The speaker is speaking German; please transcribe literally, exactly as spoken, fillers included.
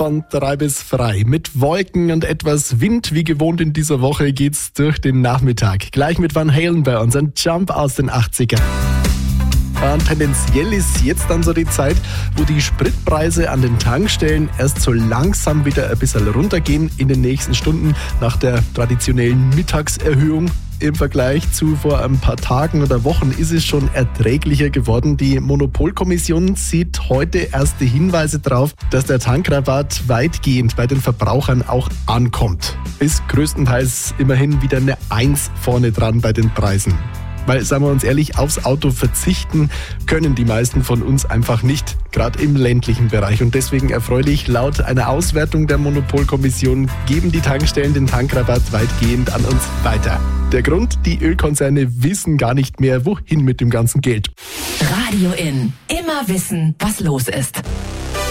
von drei bis frei. Mit Wolken und etwas Wind, wie gewohnt in dieser Woche, geht's durch den Nachmittag. Gleich mit Van Halen bei uns, ein Jump aus den achtzigern. Und tendenziell ist jetzt dann so die Zeit, wo die Spritpreise an den Tankstellen erst so langsam wieder ein bisschen runtergehen in den nächsten Stunden nach der traditionellen Mittagserhöhung. Im Vergleich zu vor ein paar Tagen oder Wochen ist es schon erträglicher geworden. Die Monopolkommission sieht heute erste Hinweise darauf, dass der Tankrabatt weitgehend bei den Verbrauchern auch ankommt. Ist größtenteils immerhin wieder eine Eins vorne dran bei den Preisen. Weil, sagen wir uns ehrlich, aufs Auto verzichten können die meisten von uns einfach nicht, gerade im ländlichen Bereich. Und deswegen erfreulich, laut einer Auswertung der Monopolkommission geben die Tankstellen den Tankrabatt weitgehend an uns weiter. Der Grund, die Ölkonzerne wissen gar nicht mehr, wohin mit dem ganzen Geld. Radio In. Immer wissen, was los ist.